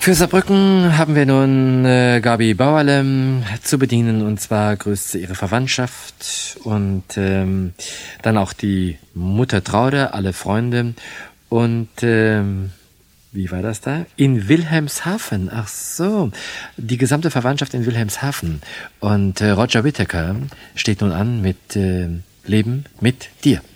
Für Saarbrücken haben wir nun Gabi Bauerle zu bedienen, und zwar grüßt sie ihre Verwandtschaft und dann auch die Mutter Traude, alle Freunde und wie war das da? In Wilhelmshaven, ach so, die gesamte Verwandtschaft in Wilhelmshaven. Und Roger Whittaker steht nun an mit Leben mit dir.